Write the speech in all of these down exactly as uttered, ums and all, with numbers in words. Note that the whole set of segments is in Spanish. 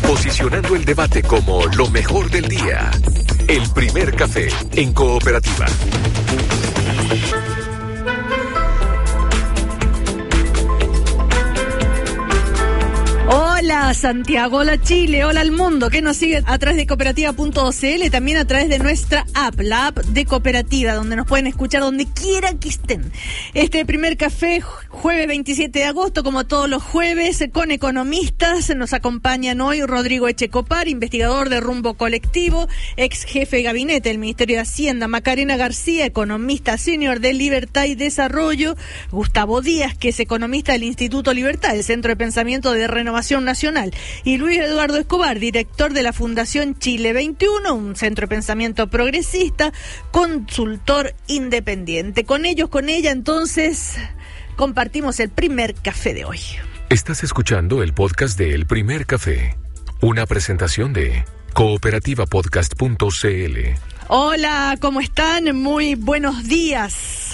Posicionando el debate como lo mejor del día. El primer café en Cooperativa. Hola Santiago, hola Chile, hola al mundo que nos sigue a través de cooperativa punto c l, también a través de nuestra app, la app de Cooperativa, donde nos pueden escuchar donde quiera que estén. Este primer café, jueves veintisiete de agosto, como todos los jueves, con economistas. Nos acompañan hoy Rodrigo Echecopar, investigador de Rumbo Colectivo, ex jefe de gabinete del Ministerio de Hacienda, Macarena García, economista senior de Libertad y Desarrollo, Gustavo Díaz, que es economista del Instituto Libertad, el Centro de Pensamiento de Renovación Nacional, y Luis Eduardo Escobar, director de la Fundación Chile veintiuno, un centro de pensamiento progresista, consultor independiente. Con ellos, con ella, entonces, compartimos el primer café de hoy. Estás escuchando el podcast de El Primer Café, una presentación de cooperativa podcast punto c l. Hola, ¿cómo están? Muy buenos días.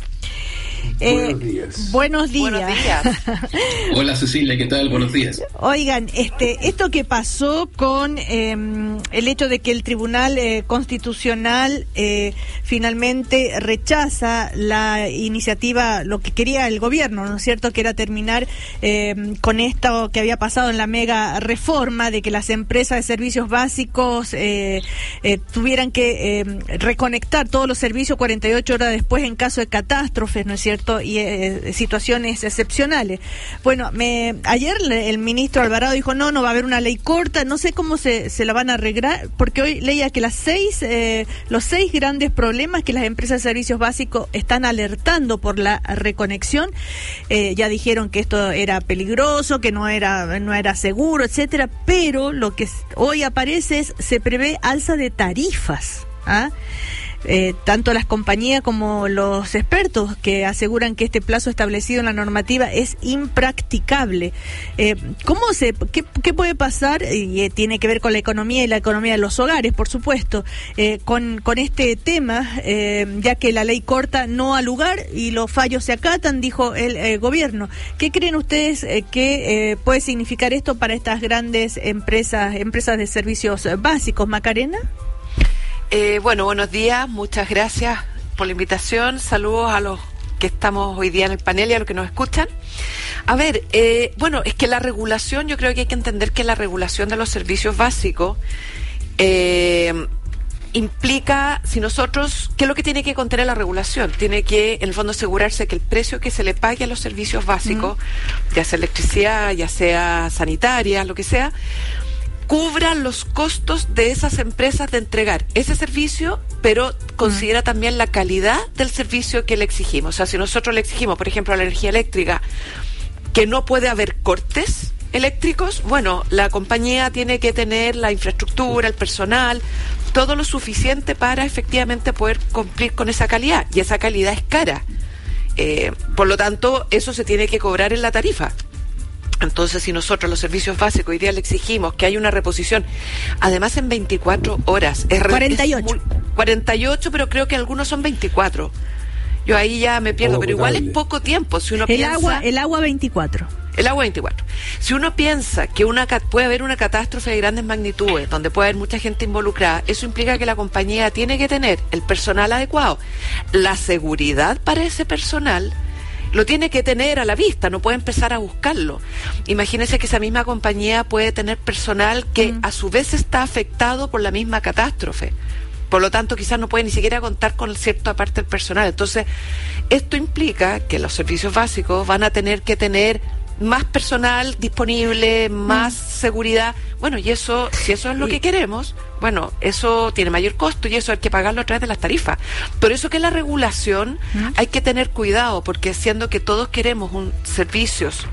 Buenos días. Eh, buenos días. Buenos días. Hola Cecilia, ¿qué tal? Buenos días. Oigan, este, esto que pasó con eh, el hecho de que el Tribunal eh, Constitucional eh, finalmente rechaza la iniciativa, lo que quería el gobierno, ¿no es cierto?, que era terminar eh, con esto que había pasado en la mega reforma de que las empresas de servicios básicos eh, eh, tuvieran que eh, reconectar todos los servicios cuarenta y ocho horas después en caso de catástrofes, ¿no es cierto?, y eh, situaciones excepcionales. Bueno, me, ayer el ministro Alvarado dijo, no, no va a haber una ley corta, no sé cómo se, se la van a arreglar, porque hoy leía que las seis, eh, los seis grandes problemas que las empresas de servicios básicos están alertando por la reconexión, eh, ya dijeron que esto era peligroso, que no era, no era seguro, etcétera, pero lo que hoy aparece es, se prevé alza de tarifas, ¿ah? Eh, tanto las compañías como los expertos que aseguran que este plazo establecido en la normativa es impracticable. Eh, ¿Cómo se, qué, qué puede pasar? Y eh, tiene que ver con la economía y la economía de los hogares, por supuesto, eh, con, con este tema, eh, ya que la ley corta no ha lugar y los fallos se acatan, dijo el eh, gobierno. ¿Qué creen ustedes eh, que eh, puede significar esto para estas grandes empresas, empresas de servicios básicos? Macarena. Eh, bueno, buenos días, muchas gracias por la invitación, saludos a los que estamos hoy día en el panel y a los que nos escuchan. A ver, eh, bueno, es que la regulación, yo creo que hay que entender que la regulación de los servicios básicos eh, implica, si nosotros, ¿qué es lo que tiene que contener la regulación? Tiene que, en el fondo, asegurarse que el precio que se le pague a los servicios básicos, mm. ya sea electricidad, ya sea sanitaria, lo que sea, cubran los costos de esas empresas de entregar ese servicio, pero considera uh-huh. también la calidad del servicio que le exigimos. O sea, si nosotros le exigimos, por ejemplo, a la energía eléctrica, que no puede haber cortes eléctricos, bueno, la compañía tiene que tener la infraestructura, el personal, todo lo suficiente para efectivamente poder cumplir con esa calidad, y esa calidad es cara. Eh, por lo tanto, eso se tiene que cobrar en la tarifa. Entonces, si nosotros los servicios básicos hoy día le exigimos que haya una reposición, además en veinticuatro horas, es cuarenta y ocho. Es muy, cuarenta y ocho, pero creo que algunos son veinticuatro. Yo ahí ya me pierdo, pero igual es poco tiempo. Si uno el piensa, agua, el agua veinticuatro. El agua veinticuatro. Si uno piensa que una puede haber una catástrofe de grandes magnitudes, donde puede haber mucha gente involucrada, eso implica que la compañía tiene que tener el personal adecuado, la seguridad para ese personal. Lo tiene que tener a la vista, no puede empezar a buscarlo. Imagínense que esa misma compañía puede tener personal que mm. a su vez está afectado por la misma catástrofe. Por lo tanto, quizás no puede ni siquiera contar con cierta parte del personal. Entonces, esto implica que los servicios básicos van a tener que tener más personal disponible, más mm. seguridad. Bueno, y eso, si eso es lo que queremos, bueno, eso tiene mayor costo y eso hay que pagarlo a través de las tarifas. Por eso que la regulación mm. hay que tener cuidado, porque siendo que todos queremos un servicios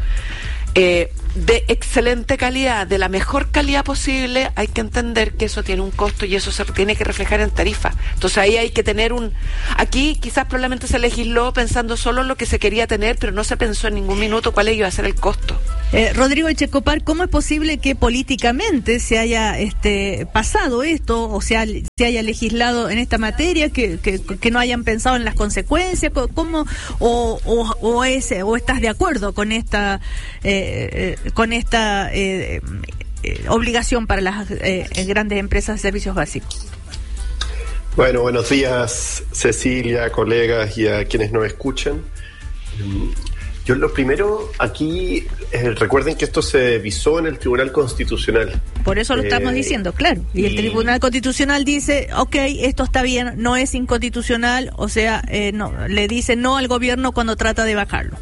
eh, de excelente calidad, de la mejor calidad posible, hay que entender que eso tiene un costo y eso se tiene que reflejar en tarifa. Entonces ahí hay que tener un... Aquí quizás probablemente se legisló pensando solo en lo que se quería tener, pero no se pensó en ningún minuto cuál iba a ser el costo. Eh, Rodrigo Echecopar, ¿cómo es posible que políticamente se haya este pasado esto, o sea, se haya legislado en esta materia, que, que, que no hayan pensado en las consecuencias? ¿Cómo, o, o, o, es, o estás de acuerdo con esta... Eh, eh, con esta eh, eh, obligación para las eh, grandes empresas de servicios básicos. Bueno, buenos días, Cecilia, colegas y a quienes nos escuchan. Yo lo primero, aquí, eh, recuerden que esto se visó en el Tribunal Constitucional. Por eso lo eh, estamos diciendo, claro. Y, y el Tribunal Constitucional dice, ok, esto está bien, no es inconstitucional, o sea, eh, no le dice no al gobierno cuando trata de bajarlo.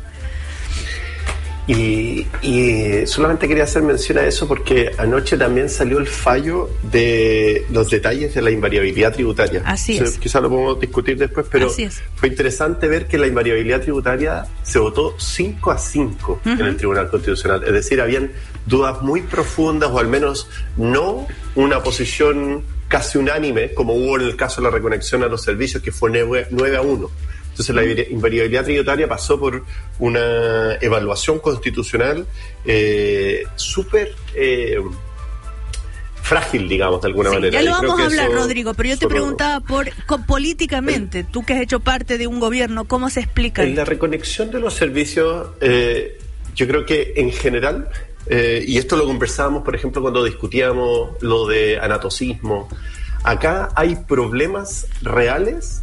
Y, y solamente quería hacer mención a eso porque anoche también salió el fallo de los detalles de la invariabilidad tributaria. Así es. Quizás lo podemos discutir después, pero fue interesante ver que la invariabilidad tributaria se votó cinco a cinco uh-huh. en el Tribunal Constitucional. Es decir, habían dudas muy profundas, o al menos no una posición casi unánime, como hubo en el caso de la reconexión a los servicios, que fue nueve a uno. Entonces la invariabilidad tributaria pasó por una evaluación constitucional eh, súper eh, frágil, digamos, de alguna sí, manera. Ya lo vamos a hablar, Rodrigo, pero yo te preguntaba por con, políticamente, tú que has hecho parte de un gobierno, ¿cómo se explica? En la reconexión de los servicios, eh, yo creo que en general, eh, y esto lo conversábamos, por ejemplo, cuando discutíamos lo de anatocismo, acá hay problemas reales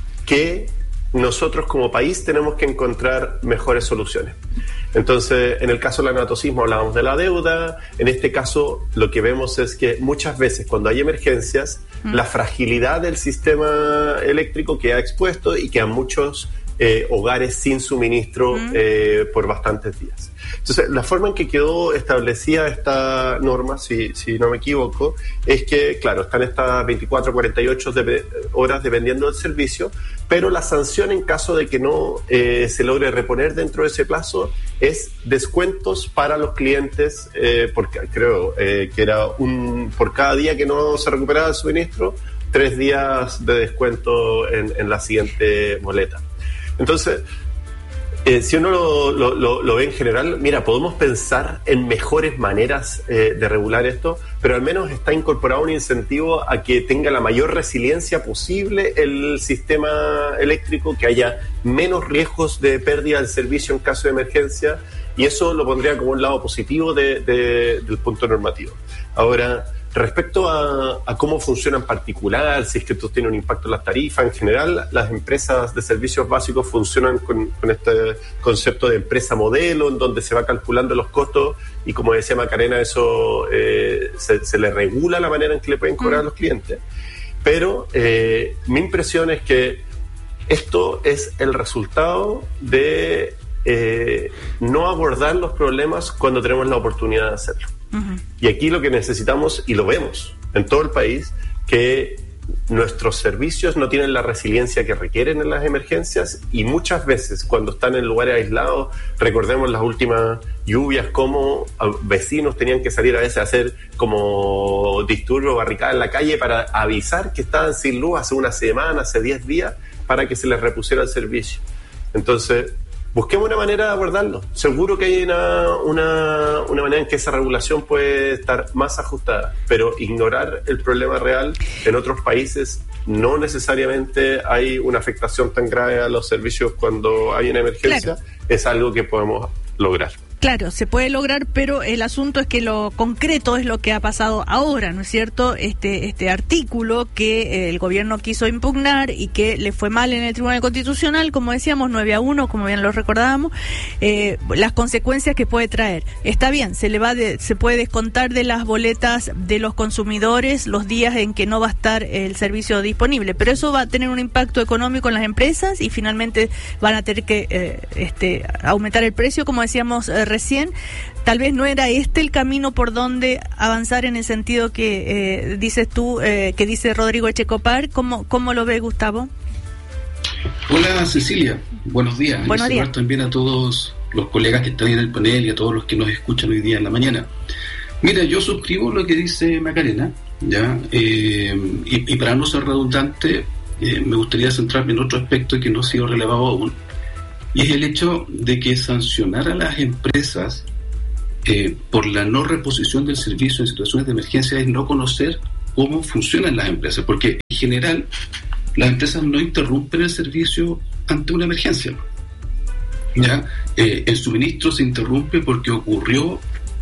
que nosotros como país tenemos que encontrar mejores soluciones. Entonces, en el caso del anatocismo hablábamos de la deuda. En este caso, lo que vemos es que muchas veces cuando hay emergencias, mm. la fragilidad del sistema eléctrico queda expuesto y quedan muchos eh, hogares sin suministro mm. eh, por bastantes días. Entonces, la forma en que quedó establecida esta norma, si, si no me equivoco, es que, claro, están estas veinticuatro a cuarenta y ocho de, horas dependiendo del servicio, pero la sanción en caso de que no eh, se logre reponer dentro de ese plazo es descuentos para los clientes, eh, porque creo eh, que era un por cada día que no se recuperaba el suministro, tres días de descuento en, en la siguiente boleta. Entonces, Eh, si uno lo, lo, lo, lo ve en general, mira, podemos pensar en mejores maneras eh, de regular esto, pero al menos está incorporado un incentivo a que tenga la mayor resiliencia posible el sistema eléctrico, que haya menos riesgos de pérdida del servicio en caso de emergencia, y eso lo pondría como un lado positivo de, de, del punto normativo. Ahora, respecto a, a cómo funciona en particular, si es que esto tiene un impacto en las tarifas, en general, las empresas de servicios básicos funcionan con, con este concepto de empresa modelo, en donde se va calculando los costos y, como decía Macarena, eso eh, se, se le regula la manera en que le pueden cobrar mm. a los clientes. Pero eh, mi impresión es que esto es el resultado de eh, no abordar los problemas cuando tenemos la oportunidad de hacerlo. Uh-huh. Y aquí lo que necesitamos, y lo vemos en todo el país, que nuestros servicios no tienen la resiliencia que requieren en las emergencias, y muchas veces cuando están en lugares aislados, recordemos las últimas lluvias, cómo vecinos tenían que salir a veces a hacer como disturbios, barricadas en la calle para avisar que estaban sin luz hace una semana, hace diez días, para que se les repusiera el servicio. Entonces, busquemos una manera de abordarlo. Seguro que hay una, una, una manera en que esa regulación puede estar más ajustada, pero ignorar el problema real en otros países, no necesariamente hay una afectación tan grave a los servicios cuando hay una emergencia, claro. Es algo que podemos lograr. Claro, se puede lograr, pero el asunto es que lo concreto es lo que ha pasado ahora, ¿no es cierto? Este este artículo que el gobierno quiso impugnar y que le fue mal en el Tribunal Constitucional, como decíamos, nueve a uno, como bien lo recordábamos, eh, las consecuencias que puede traer. Está bien, se le va de, se puede descontar de las boletas de los consumidores los días en que no va a estar el servicio disponible, pero eso va a tener un impacto económico en las empresas y finalmente van a tener que eh, este aumentar el precio, como decíamos eh, recién. Tal vez no era este el camino por donde avanzar en el sentido que eh, dices tú, eh, que dice Rodrigo Echecopar. ¿Cómo, cómo lo ve, Gustavo? Hola, Cecilia. Buenos días. Buenos días. Y también a todos los colegas que están en el panel y a todos los que nos escuchan hoy día en la mañana. Mira, yo suscribo lo que dice Macarena, ¿ya? Eh, y, y para no ser redundante, eh, me gustaría centrarme en otro aspecto que no ha sido relevado aún. Y es el hecho de que sancionar a las empresas eh, por la no reposición del servicio en situaciones de emergencia es no conocer cómo funcionan las empresas, porque en general las empresas no interrumpen el servicio ante una emergencia. ¿Ya? Eh, el suministro se interrumpe porque ocurrió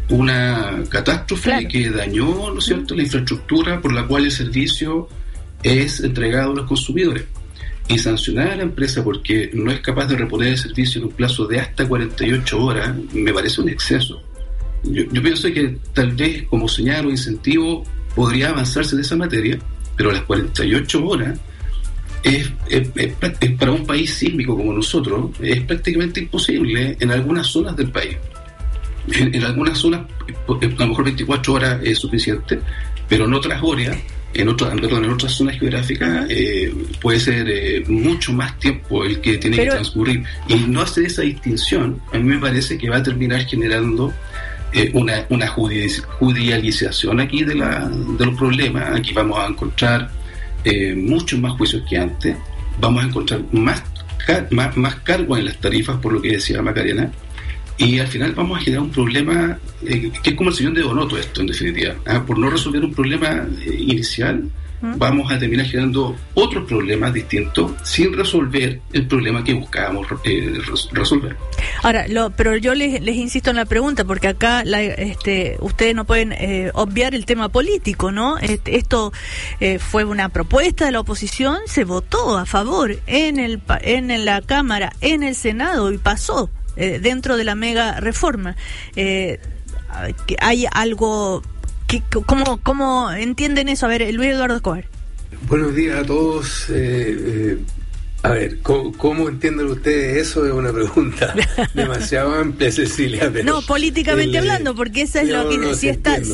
una catástrofe claro. que dañó, ¿no es cierto?, la infraestructura por la cual el servicio es entregado a los consumidores. Y sancionar a la empresa porque no es capaz de reponer el servicio en un plazo de hasta cuarenta y ocho horas me parece un exceso. Yo, yo pienso que tal vez como señal o incentivo podría avanzarse en esa materia, pero las cuarenta y ocho horas es, es, es, es para un país sísmico como nosotros es prácticamente imposible en algunas zonas del país. En, en algunas zonas a lo mejor veinticuatro horas es suficiente, pero en otras horas en otras perdón, en otras zonas geográficas eh, puede ser eh, mucho más tiempo el que tiene pero, que transcurrir, y no hacer esa distinción a mí me parece que va a terminar generando eh, una, una judicialización aquí de, la, de los problemas. Aquí vamos a encontrar eh, muchos más juicios que antes, vamos a encontrar más, car- más, más cargos en las tarifas, por lo que decía Macarena, y al final vamos a generar un problema eh, que es como el sillón de Donoto esto, en definitiva. ¿Ah? Por no resolver un problema eh, inicial, ¿Mm? vamos a terminar generando otros problemas distintos sin resolver el problema que buscábamos eh, resolver. Ahora, lo, pero yo les, les insisto en la pregunta, porque acá la, este, ustedes no pueden eh, obviar el tema político, ¿no? Este, esto eh, fue una propuesta de la oposición, se votó a favor en, el, en la Cámara, en el Senado, y pasó Eh, dentro de la mega reforma. Eh, ¿Hay algo que, cómo, cómo entienden eso? A ver, Luis Eduardo Escobar. Buenos días a todos. Eh, eh, a ver, ¿cómo, ¿cómo entienden ustedes eso? Es una pregunta demasiado amplia, Cecilia. Pero no, políticamente el, hablando, porque eso es no, lo que no, si sí estás...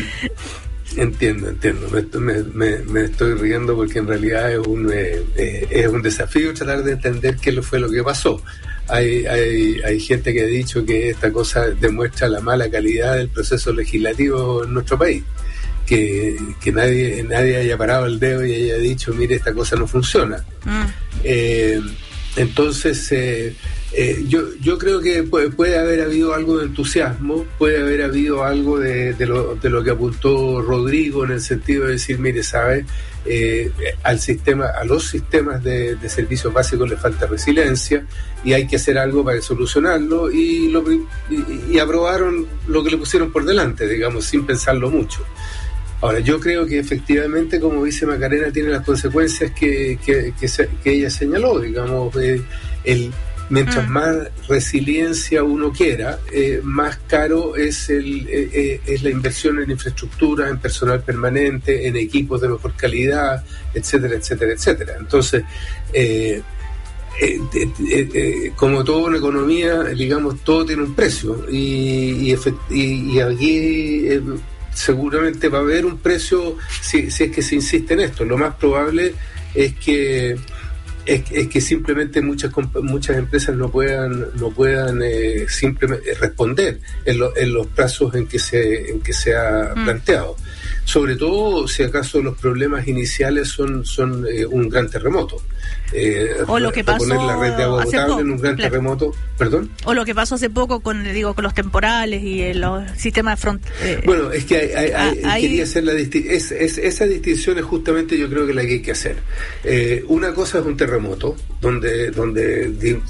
Entiendo, entiendo. Me, me, me estoy riendo porque en realidad es un, eh, eh, es un desafío tratar de entender qué fue lo que pasó. Hay, hay, hay gente que ha dicho que esta cosa demuestra la mala calidad del proceso legislativo en nuestro país, que, que nadie, nadie haya parado el dedo y haya dicho, mire, esta cosa no funciona. Mm. Eh, entonces, eh, eh, yo, yo creo que puede, puede haber habido algo de entusiasmo, puede haber habido algo de, de, lo, de lo que apuntó Rodrigo, en el sentido de decir, mire, ¿sabe? Eh, al sistema, a los sistemas de, de servicios básicos les falta resiliencia y hay que hacer algo para solucionarlo, y, lo, y, y aprobaron lo que le pusieron por delante, digamos, sin pensarlo mucho. Ahora, yo creo que efectivamente, como dice Macarena, tiene las consecuencias que, que, que, se, que ella señaló, digamos, eh, el mientras mm. más resiliencia uno quiera, eh, más caro es el eh, es la inversión en infraestructura, en personal permanente, en equipos de mejor calidad, etcétera, etcétera, etcétera. Entonces, eh, eh, eh, eh, como toda una economía, digamos, todo tiene un precio, y, y, efect- y, y aquí eh, seguramente va a haber un precio si, si es que se insiste en esto. Lo más probable es que Es, es que simplemente muchas muchas empresas no puedan no puedan eh, simplemente responder en, lo, en los plazos en que se en que se ha mm. planteado, sobre todo si acaso los problemas iniciales son son eh, un gran terremoto, eh, o lo que pasó poner la red de agua potable poco, en un gran claro. terremoto, perdón, o lo que pasó hace poco con digo con los temporales y el, los sistemas de front eh, bueno, es que hay, hay, hay, hay, quería hacer la disti- es, es, esa distinción es justamente, yo creo que la que hay que hacer. Eh, una cosa es un terremoto donde donde di,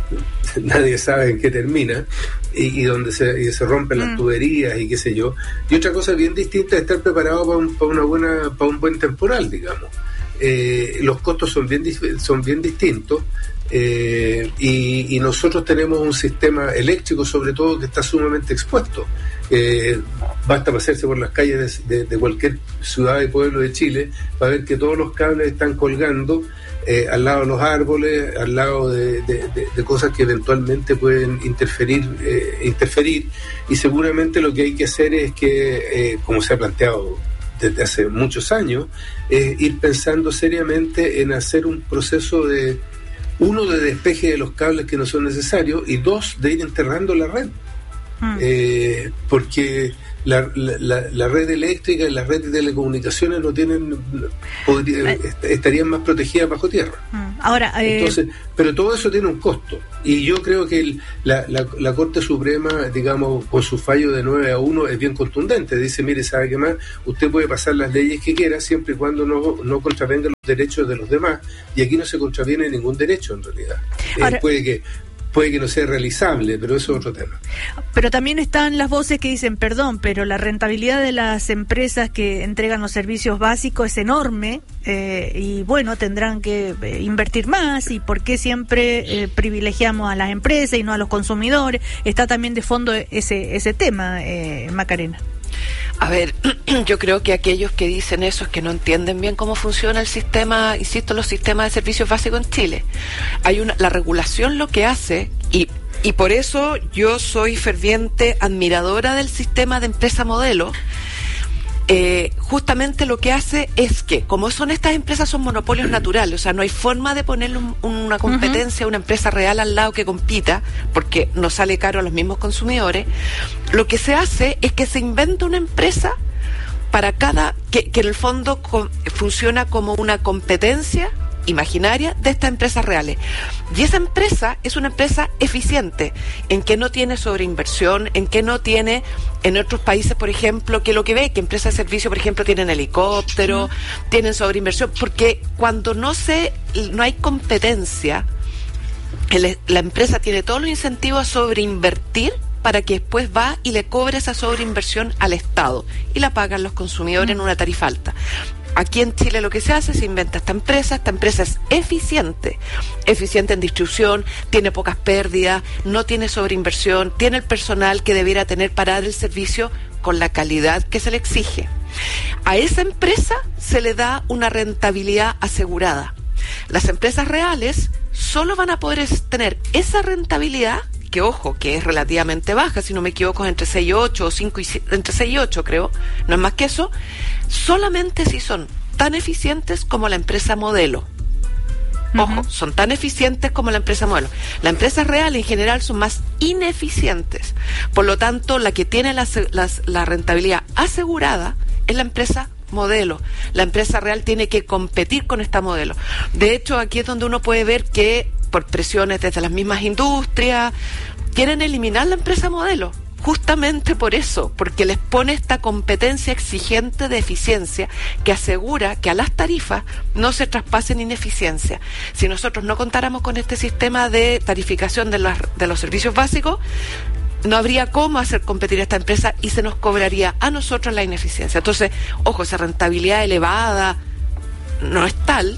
nadie sabe en qué termina y, y donde se, y se rompen mm. las tuberías y qué sé yo, y otra cosa bien distinta es estar preparado para un, para una buena para un buen temporal, digamos. Eh, los costos son bien son bien distintos, eh, y, y nosotros tenemos un sistema eléctrico, sobre todo, que está sumamente expuesto. Eh, basta pasearse por las calles de, de, de cualquier ciudad y pueblo de Chile para ver que todos los cables están colgando eh, al lado de los árboles, al lado de, de, de, de cosas que eventualmente pueden interferir eh, interferir y seguramente lo que hay que hacer es que, eh, como se ha planteado desde hace muchos años, eh, ir pensando seriamente en hacer un proceso de, uno, de despeje de los cables que no son necesarios, y dos, de ir enterrando la red. Mm. Eh, porque la, la, la red eléctrica y la red de telecomunicaciones no tienen podría, eh. est- estarían más protegidas bajo tierra. Mm. Ahora, eh... entonces, pero todo eso tiene un costo, y yo creo que el, la, la, la Corte Suprema, digamos, con su fallo de nueve a uno es bien contundente. Dice, mire, ¿sabe qué más? Usted puede pasar las leyes que quiera siempre y cuando no, no contravenga los derechos de los demás, y aquí no se contraviene ningún derecho en realidad. Ahora... Eh, puede que puede que no sea realizable, pero eso es otro tema. Pero también están las voces que dicen, perdón, pero la rentabilidad de las empresas que entregan los servicios básicos es enorme, eh, y bueno, tendrán que eh, invertir más, y por qué siempre eh, privilegiamos a las empresas y no a los consumidores. Está también de fondo ese, ese tema, eh, Macarena. A ver, yo creo que aquellos que dicen eso es que no entienden bien cómo funciona el sistema, insisto, los sistemas de servicios básicos en Chile. Hay una, la regulación lo que hace, y, y por eso yo soy ferviente admiradora del sistema de empresa modelo. Eh, justamente lo que hace es que, como son estas empresas, son monopolios naturales, o sea, no hay forma de ponerle un, una competencia a una empresa real al lado que compita, porque nos sale caro a los mismos consumidores. Lo que se hace es que se inventa una empresa para cada, que, que en el fondo co- funciona como una competencia imaginaria de estas empresas reales. Y esa empresa es una empresa eficiente, en que no tiene sobreinversión, en que no tiene, en otros países, por ejemplo, que lo que ve, que empresas de servicio, por ejemplo, tienen helicóptero, mm. tienen sobreinversión, porque cuando no se, no hay competencia, el, la empresa tiene todos los incentivos a sobreinvertir para que después va y le cobre esa sobreinversión al Estado y la pagan los consumidores mm. en una tarifa alta. Aquí en Chile lo que se hace, se inventa esta empresa, esta empresa es eficiente, eficiente en distribución, tiene pocas pérdidas, no tiene sobreinversión, tiene el personal que debiera tener para dar el servicio con la calidad que se le exige. A esa empresa se le da una rentabilidad asegurada. Las empresas reales solo van a poder tener esa rentabilidad, que ojo, que es relativamente baja, si no me equivoco, es entre seis y ocho, o cinco y, entre seis y ocho creo, no es más que eso, solamente si son tan eficientes como la empresa modelo. Ojo, uh-huh. son tan eficientes como la empresa modelo. Las empresas reales en general son más ineficientes. Por lo tanto, la que tiene la, la, la rentabilidad asegurada es la empresa modelo. La empresa real tiene que competir con esta modelo. De hecho, aquí es donde uno puede ver que por presiones desde las mismas industrias quieren eliminar la empresa modelo. Justamente por eso, porque les pone esta competencia exigente de eficiencia que asegura que a las tarifas no se traspasen ineficiencia. Si nosotros no contáramos con este sistema de tarificación de los, de los servicios básicos, no habría cómo hacer competir a esta empresa y se nos cobraría a nosotros la ineficiencia. Entonces, ojo, esa rentabilidad elevada no es tal.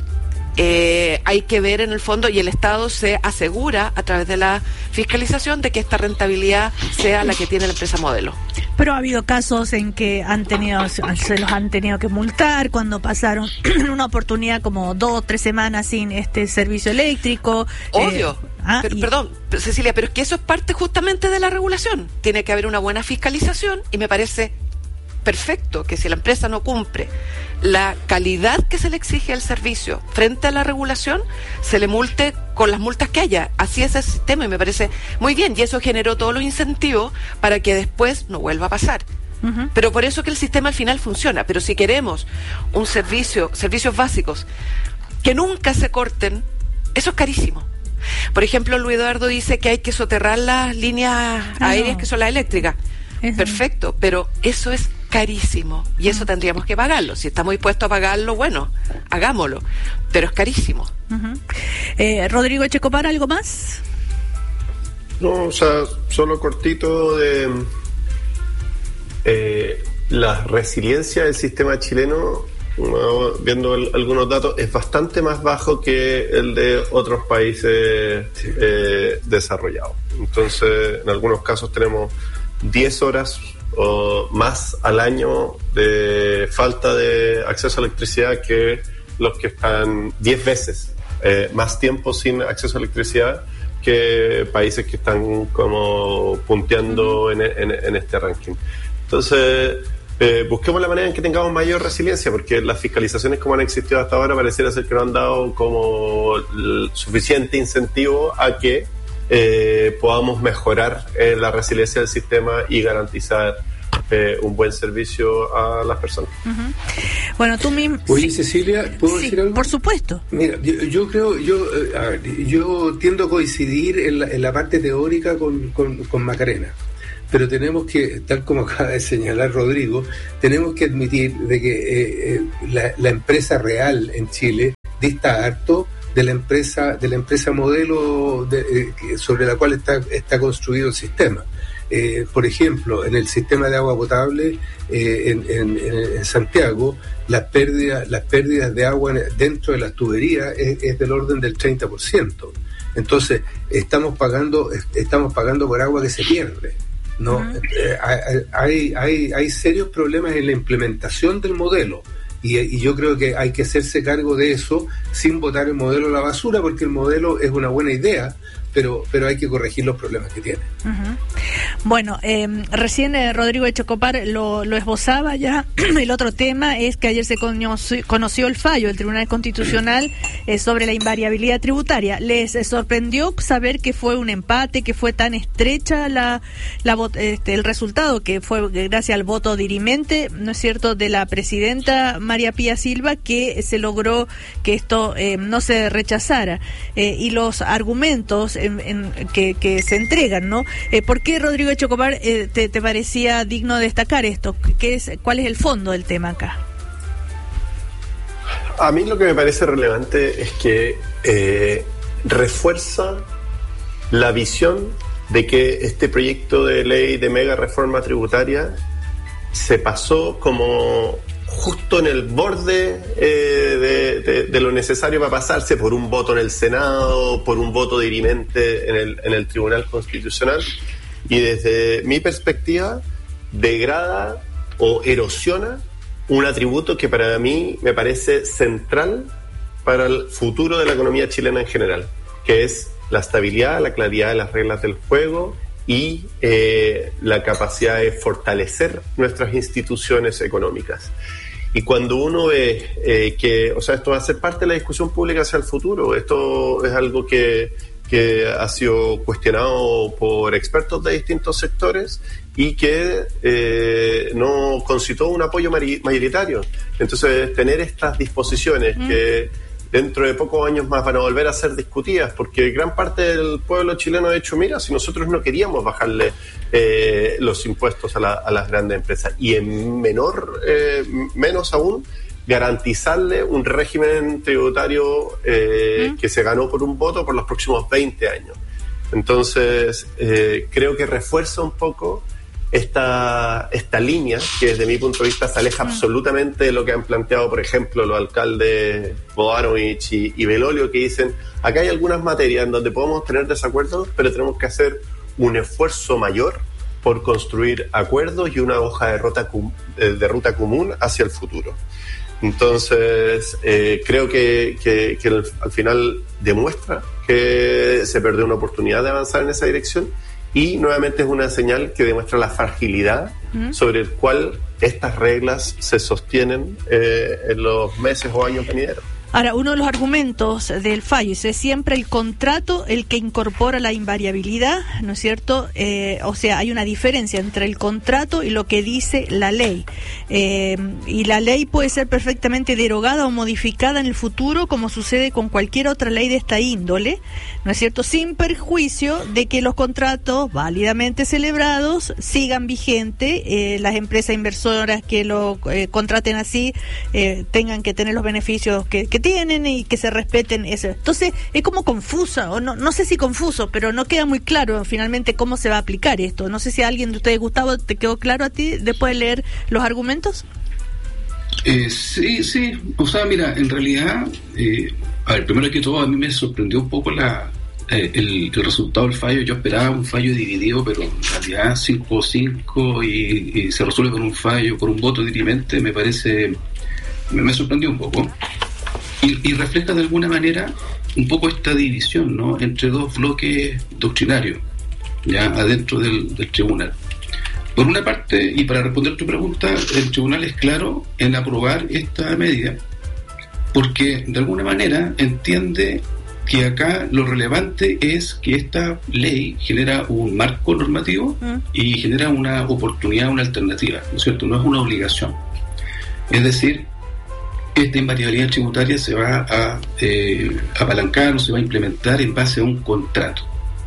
Eh, hay que ver en el fondo, y el Estado se asegura a través de la fiscalización de que esta rentabilidad sea la que tiene la empresa modelo. Pero ha habido casos en que han tenido, se los han tenido que multar cuando pasaron una oportunidad como dos o tres semanas sin este servicio eléctrico. Obvio. Eh, ah, pero, y... Perdón, Cecilia, pero es que eso es parte justamente de la regulación. Tiene que haber una buena fiscalización y me parece perfecto que si la empresa no cumple la calidad que se le exige al servicio frente a la regulación, se le multe con las multas que haya. Así es el sistema y me parece muy bien, y eso generó todos los incentivos para que después no vuelva a pasar. Uh-huh. Pero por eso que el sistema al final funciona. Pero si queremos un servicio, servicios básicos que nunca se corten, eso es carísimo. Por ejemplo, Luis Eduardo dice que hay que soterrar las líneas ah, aéreas no. que son las eléctricas. Uh-huh. Perfecto, pero eso es carísimo y eso uh-huh. tendríamos que pagarlo. Si estamos dispuestos a pagarlo, bueno, hagámoslo, pero es carísimo. Uh-huh. eh, Rodrigo Echecopar, ¿algo más? No, o sea, solo cortito de eh, la resiliencia del sistema chileno, uh, viendo el, algunos datos, es bastante más bajo que el de otros países sí. eh, desarrollados. Entonces, en algunos casos tenemos diez horas o más al año de falta de acceso a electricidad que los que están diez veces eh, más tiempo sin acceso a electricidad que países que están como punteando en, en, en este ranking. Entonces, eh, busquemos la manera en que tengamos mayor resiliencia, porque las fiscalizaciones como han existido hasta ahora pareciera ser que no han dado como el suficiente incentivo a que Eh, podamos mejorar eh, la resiliencia del sistema y garantizar eh, un buen servicio a las personas. Uh-huh. Bueno, tú mismo... Oye, sí. Cecilia, ¿puedo sí, decir algo? Por supuesto. Mira, yo, yo creo, yo a ver, yo tiendo a coincidir en la, en la parte teórica con, con, con Macarena, pero tenemos que, tal como acaba de señalar Rodrigo, tenemos que admitir de que eh, eh, la, la empresa real en Chile dista harto de la empresa, de la empresa modelo de, eh, sobre la cual está, está construido el sistema. Eh, por ejemplo, en el sistema de agua potable eh, en, en, en Santiago, las pérdidas, las pérdidas de agua dentro de las tuberías es, es del orden del treinta por ciento. Entonces, estamos pagando, estamos pagando por agua que se pierde, ¿no? Uh-huh. Eh, hay, hay, hay serios problemas en la implementación del modelo. Y, y yo creo que hay que hacerse cargo de eso sin botar el modelo a la basura, porque el modelo es una buena idea, pero pero hay que corregir los problemas que tiene. Uh-huh. Bueno, eh, recién eh, Rodrigo Echecopar lo, lo esbozaba ya. El otro tema es que ayer se conoció, conoció el fallo del Tribunal Constitucional eh, sobre la invariabilidad tributaria. ¿Les eh, sorprendió saber que fue un empate, que fue tan estrecha la, la este, el resultado, que fue gracias al voto dirimente, ¿no es cierto?, de la presidenta María Pía Silva, que se logró que esto eh, no se rechazara? Eh, y los argumentos en, en, que, que se entregan, ¿no? Eh, ¿Por qué, Rodrigo Echecopar, eh, te, te parecía digno destacar esto? ¿Qué es, ¿Cuál es el fondo del tema acá? A mí lo que me parece relevante es que eh, refuerza la visión de que este proyecto de ley de mega reforma tributaria se pasó como justo en el borde eh, de, de, de lo necesario para pasarse, por un voto en el Senado, por un voto dirimente en el, en el Tribunal Constitucional, y desde mi perspectiva degrada o erosiona un atributo que para mí me parece central para el futuro de la economía chilena en general, que es la estabilidad, la claridad de las reglas del juego y eh, la capacidad de fortalecer nuestras instituciones económicas. Y cuando uno ve eh, que, o sea, esto va a ser parte de la discusión pública hacia el futuro, esto es algo que, que ha sido cuestionado por expertos de distintos sectores y que eh, no concitó un apoyo mayoritario. Entonces, tener estas disposiciones mm. que dentro de pocos años más van a volver a ser discutidas, porque gran parte del pueblo chileno ha dicho, mira, si nosotros no queríamos bajarle eh, los impuestos a, la, a las grandes empresas, y en menor, eh, menos aún, garantizarle un régimen tributario eh, ¿Mm? que se ganó por un voto por los próximos veinte años. Entonces, eh, creo que refuerza un poco esta esta línea que desde mi punto de vista se aleja mm. absolutamente de lo que han planteado, por ejemplo, los alcaldes Bodanovich y, y Belolio, que dicen, acá hay algunas materias en donde podemos tener desacuerdos, pero tenemos que hacer un esfuerzo mayor por construir acuerdos y una hoja de ruta, de ruta común hacia el futuro. Entonces, eh, creo que, que, que al final demuestra que se perdió una oportunidad de avanzar en esa dirección. Y nuevamente es una señal que demuestra la fragilidad ¿Mm? sobre el cual estas reglas se sostienen eh, en los meses o años venideros. Ahora, uno de los argumentos del fallo es siempre el contrato el que incorpora la invariabilidad, ¿no es cierto? Eh, o sea, hay una diferencia entre el contrato y lo que dice la ley. Eh, y la ley puede ser perfectamente derogada o modificada en el futuro, como sucede con cualquier otra ley de esta índole, ¿no es cierto? Sin perjuicio de que los contratos válidamente celebrados sigan vigentes, eh, las empresas inversoras que lo eh, contraten así eh, tengan que tener los beneficios que, que tienen y que se respeten eso. Entonces es como confusa, o no, no sé si confuso, pero no queda muy claro finalmente cómo se va a aplicar esto. No sé si a alguien de ustedes, Gustavo, te quedó claro a ti después de leer los argumentos. Eh, sí, sí, o sea, mira, en realidad, eh, a ver, primero que todo a mí me sorprendió un poco la eh, el, el resultado del fallo. Yo esperaba un fallo dividido, pero en realidad cinco cinco y, y se resuelve con un fallo, por un voto dirimente, me parece, me, me sorprendió un poco. Y, y refleja de alguna manera un poco esta división, ¿no?, entre dos bloques doctrinarios, ya adentro del, del tribunal. Por una parte, y para responder tu pregunta, el tribunal es claro en aprobar esta medida, porque de alguna manera entiende que acá lo relevante es que esta ley genera un marco normativo y genera una oportunidad, una alternativa, ¿no es cierto? No es una obligación. Es decir, esta invariabilidad tributaria se va a eh, apalancar o se va a implementar en base a un contrato.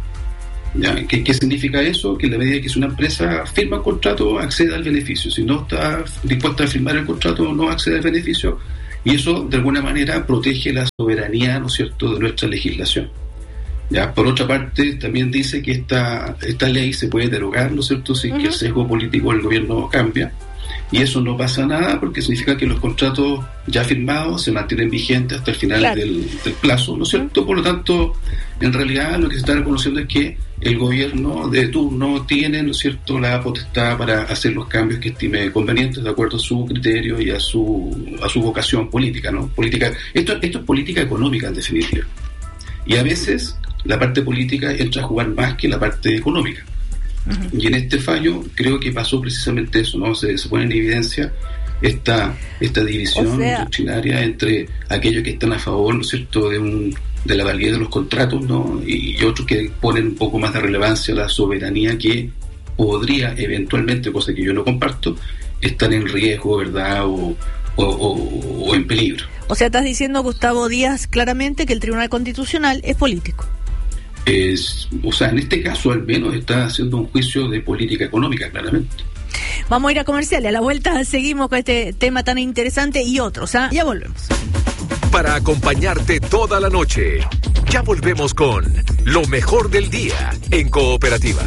¿Ya? ¿Qué, ¿Qué significa eso? Que en la medida que si una empresa firma un contrato, accede al beneficio. Si no está dispuesta a firmar el contrato, no accede al beneficio. Y eso, de alguna manera, protege la soberanía, ¿no es cierto?, de nuestra legislación. Ya, por otra parte, también dice que esta, esta ley se puede derogar, ¿no es cierto?, si uh-huh. que el sesgo político del gobierno cambia. Y eso no pasa nada porque significa que los contratos ya firmados se mantienen vigentes hasta el final claro. del, del plazo, ¿no es cierto? Por lo tanto, en realidad lo que se está reconociendo es que el gobierno de turno tiene, ¿no es cierto?, la potestad para hacer los cambios que estime convenientes de acuerdo a su criterio y a su a su vocación política, ¿no? Política, esto, esto es política económica en definitiva. Y a veces la parte política entra a jugar más que la parte económica. Uh-huh. Y en este fallo creo que pasó precisamente eso, ¿no? Se, se pone en evidencia esta esta división o sea, doctrinaria entre aquellos que están a favor, ¿no es cierto?, de un de la validez de los contratos, ¿no? Y, y otros que ponen un poco más de relevancia a la soberanía que podría eventualmente, cosa que yo no comparto, estar en riesgo, ¿verdad?, o, o, o, o en peligro. O sea, estás diciendo, Gustavo Díaz, claramente que el Tribunal Constitucional es político. Es, o sea, en este caso al menos está haciendo un juicio de política económica, claramente. Vamos a ir a comerciales. A la vuelta seguimos con este tema tan interesante y otros. ¿ah? Ya volvemos. Para acompañarte toda la noche, ya volvemos con lo mejor del día en Cooperativa.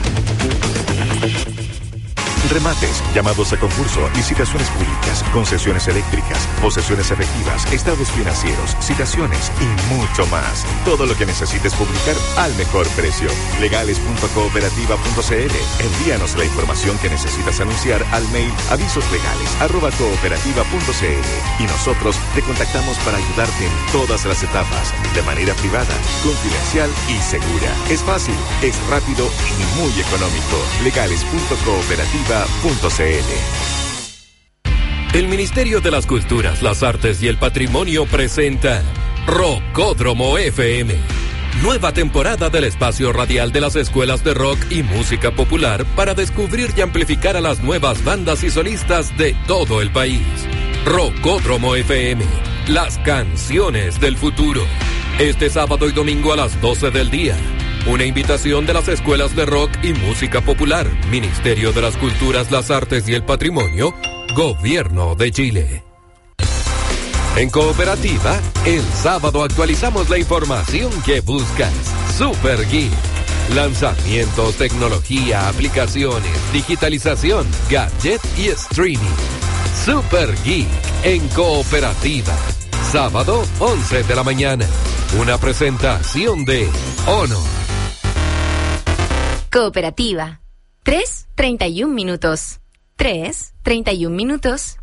Remates, llamados a concurso, licitaciones públicas, concesiones eléctricas, posesiones efectivas, estados financieros, citaciones y mucho más. Todo lo que necesites publicar al mejor precio. legales punto cooperativa punto c l. Envíanos la información que necesitas anunciar al mail avisoslegales arroba cooperativa punto c l y nosotros te contactamos para ayudarte en todas las etapas, de manera privada, confidencial y segura. Es fácil, es rápido y muy económico. legales punto cooperativa punto c l. El Ministerio de las Culturas, las Artes y el Patrimonio presenta Rockódromo F M. Nueva temporada del espacio radial de las escuelas de rock y música popular para descubrir y amplificar a las nuevas bandas y solistas de todo el país. Rockódromo F M, las canciones del futuro. Este sábado y domingo a las doce del día. Una invitación de las escuelas de rock y música popular, Ministerio de las Culturas, las Artes y el Patrimonio, Gobierno de Chile. En Cooperativa, el sábado actualizamos la información que buscas. Super Geek. Lanzamientos, tecnología, aplicaciones, digitalización, gadget y streaming. Super Geek en Cooperativa. Sábado, once de la mañana. Una presentación de Honor. Cooperativa. tres, treinta y un minutos. tres, treinta y un minutos.